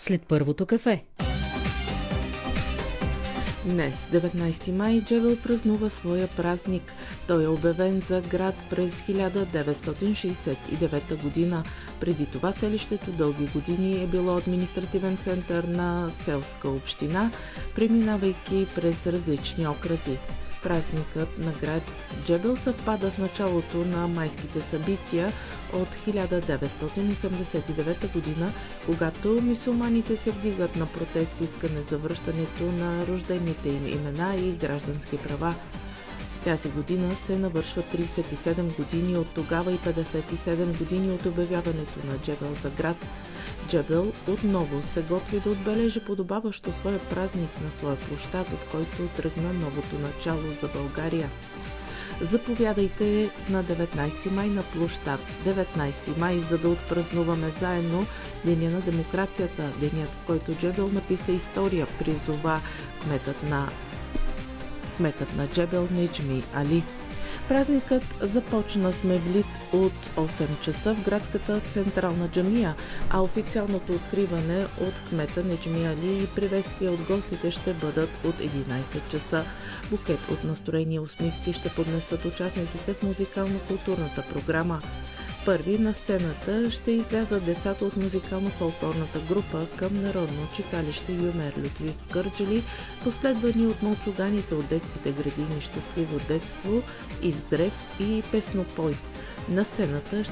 след първото кафе. Днес, 19 май, Джебел празнува своя празник. Той е обявен за град през 1969 година. Преди това селището дълги години е било административен център на селска община, преминавайки през различни окръзи. Празникът на град Джебел съвпада с началото на майските събития от 1989 година, когато мюсюлманите се вдигат на протест с искане за връщането на рождените им имена и граждански права. Тази година се навършва 37 години от тогава и 57 години от обявяването на Джебел за град. Джебел отново се готви да отбележи подобаващо своя празник на своя площад, от който тръгна новото начало за България. Заповядайте на 19 май на площад 19 май, за да отпразнуваме заедно Деня на демокрацията, денят, в който Джебел написа история, призова кметът на Джебел Неджми Али. Празникът започна с мевлид от 8 часа в градската централна джамия, а официалното откриване от кмета Неджми Али и приветствия от гостите ще бъдат от 11 часа. Букет от настроение и усмивки ще поднесат участниците в музикално-културната програма. Първи на сцената ще излязат децата от музикално-фолклорната група към Народно читалище Юмер Лютви в Кърджали, последвани от мълчуганите от детските градини Щастливо детство, Издрев и Песнопой. На сцената